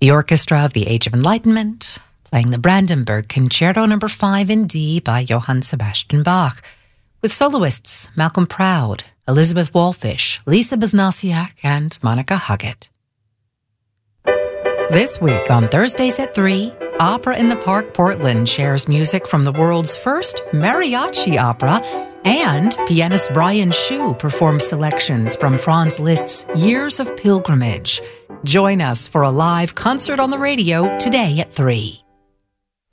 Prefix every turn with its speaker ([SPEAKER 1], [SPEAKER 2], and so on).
[SPEAKER 1] The Orchestra of the Age of Enlightenment, playing the Brandenburg Concerto No. 5 in D by Johann Sebastian Bach, with soloists Malcolm Proud, Elizabeth Wallfish, Lisa Besnasiak, and Monica Huggett. This week on Thursdays at 3, Opera in the Park Portland shares music from the world's first mariachi opera, and pianist Brian Shu performs selections from Franz Liszt's Years of Pilgrimage. Join us for a live concert on the radio today at 3.